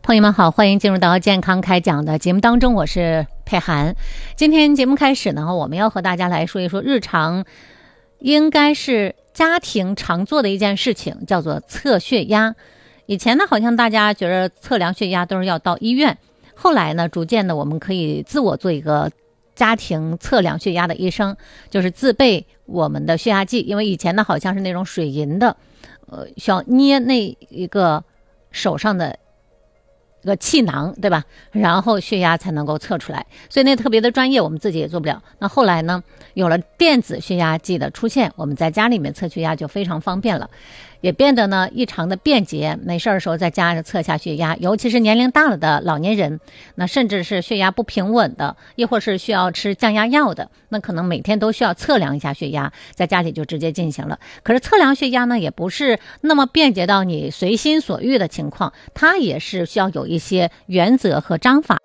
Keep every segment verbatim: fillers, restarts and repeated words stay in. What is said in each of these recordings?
朋友们好，欢迎进入到健康开讲的节目当中，我是佩涵。今天节目开始呢，我们要和大家来说一说日常应该是家庭常做的一件事情，叫做测血压。以前呢，好像大家觉得测量血压都是要到医院，后来呢，逐渐的我们可以自我做一个家庭测量血压的医生，就是自备我们的血压计。因为以前呢，好像是那种水银的，呃，需要捏那一个手上的一个气囊，对吧？然后血压才能够测出来，所以那特别的专业，我们自己也做不了。那后来呢，有了电子血压计的出现，我们在家里面测血压就非常方便了，也变得呢异常的便捷。没事的时候在家测下血压，尤其是年龄大了的老年人，那甚至是血压不平稳的，亦或是需要吃降压药的，那可能每天都需要测量一下血压，在家里就直接进行了。可是测量血压呢，也不是那么便捷到你随心所欲的情况，它也是需要有一些原则和章法。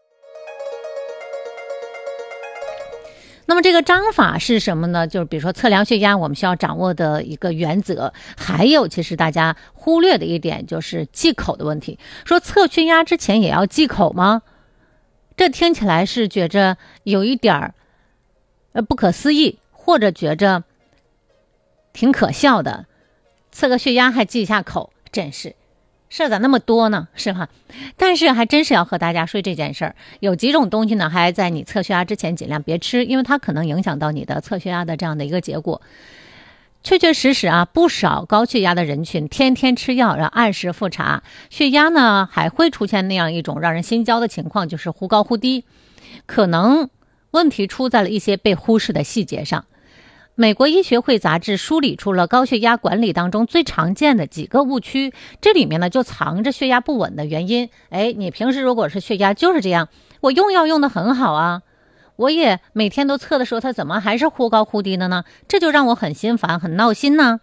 那么这个章法是什么呢？就是比如说测量血压我们需要掌握的一个原则，还有其实大家忽略的一点就是忌口的问题。说测血压之前也要忌口吗？这听起来是觉着有一点呃不可思议，或者觉着挺可笑的。测个血压还忌一下口，真是事儿咋那么多呢，是吧？但是还真是要和大家说这件事儿，有几种东西呢，还在你测血压之前尽量别吃，因为它可能影响到你的测血压的这样的一个结果。确确实实啊，不少高血压的人群天天吃药，然后按时复查，血压呢还会出现那样一种让人心焦的情况，就是忽高忽低。可能问题出在了一些被忽视的细节上。美国医学会杂志梳理出了高血压管理当中最常见的几个误区，这里面呢就藏着血压不稳的原因。哎，你平时如果是血压就是这样，我用药用得很好啊，我也每天都测的时候，它怎么还是忽高忽低的呢？这就让我很心烦，很闹心呢。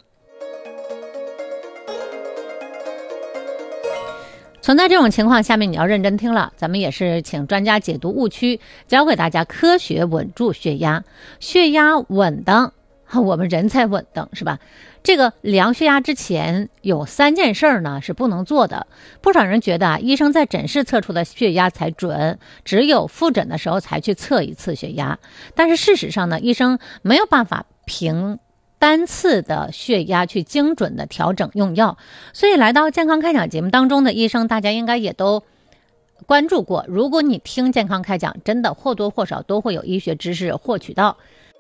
存在这种情况，下面你要认真听了，咱们也是请专家解读误区，教给大家科学稳住血压。血压稳当，我们人才稳当，是吧？这个量血压之前有三件事呢是不能做的。不少人觉得啊，医生在诊室测出的血压才准，只有复诊的时候才去测一次血压。但是事实上呢，医生没有办法凭单次的血压去精准的调整用药，所以来到健康开讲节目当中的医生，大家应该也都关注过。如果你听健康开讲，真的或多或少都会有医学知识获取到。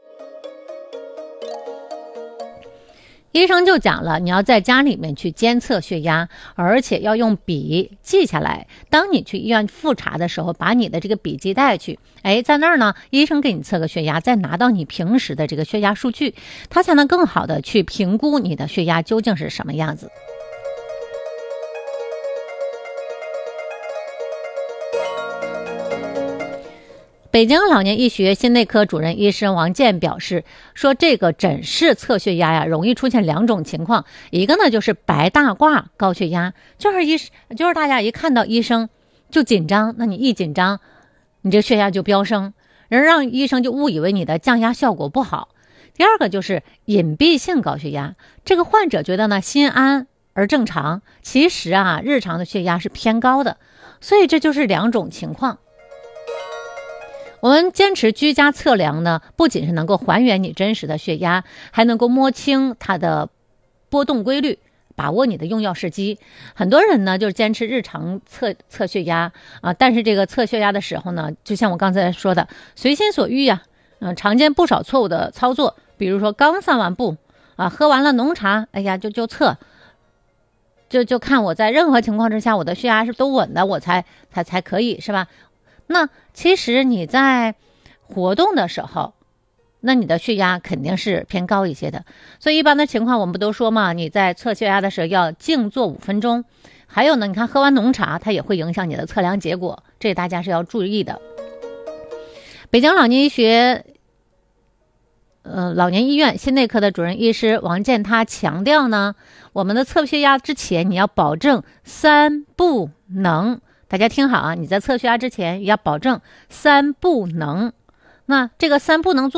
医生就讲了，你要在家里面去监测血压，而且要用笔记下来。当你去医院复查的时候，把你的这个笔记带去，哎，在那儿呢，医生给你测个血压，再拿到你平时的这个血压数据，他才能更好的去评估你的血压究竟是什么样子。北京老年医学心内科主任医师王健表示说，这个诊室测血压呀，容易出现两种情况，一个呢就是白大褂高血压，就是医就是大家一看到医生就紧张，那你一紧张，你这血压就飙升，人让医生就误以为你的降压效果不好。第二个就是隐蔽性高血压，这个患者觉得呢心安而正常，其实啊日常的血压是偏高的，所以这就是两种情况。我们坚持居家测量呢，不仅是能够还原你真实的血压，还能够摸清它的波动规律，把握你的用药时机。很多人呢就是坚持日常测测血压啊，但是这个测血压的时候呢，就像我刚才说的，随心所欲呀、啊，嗯，常见不少错误的操作，比如说刚散完步啊，喝完了浓茶，哎呀就就测，就就看我在任何情况之下我的血压是都稳的，我才才才可以，是吧？那其实你在活动的时候，那你的血压肯定是偏高一些的。所以一般的情况我们不都说嘛，你在测血压的时候要静坐五分钟。还有呢，你看喝完浓茶它也会影响你的测量结果，这大家是要注意的。北京老年医学呃老年医院心内科的主任医师王健他强调呢，我们的测血压之前你要保证三不能。大家听好啊，你在测血压之前也要保证三不能。那这个三不能做